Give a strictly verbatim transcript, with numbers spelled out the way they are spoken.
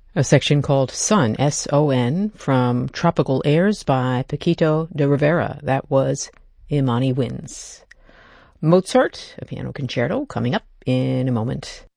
A section called Son, S O N, from Tropical Airs by Paquito de Rivera. That was Imani Wins. Mozart, a piano concerto, coming up in a moment.